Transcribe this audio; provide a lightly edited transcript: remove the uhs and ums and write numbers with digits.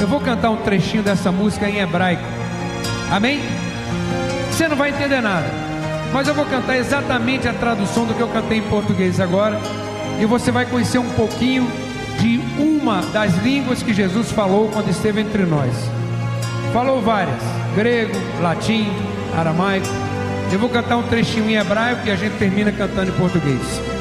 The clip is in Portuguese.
Eu vou cantar um trechinho dessa música em hebraico. Amém? Você não vai entender nada, mas eu vou cantar exatamente a tradução do que eu cantei em português agora, e você vai conhecer um pouquinho de uma das línguas que Jesus falou quando esteve entre nós. Falou várias: grego, latim, aramaico. Eu vou cantar um trechinho em hebraico e a gente termina cantando em português.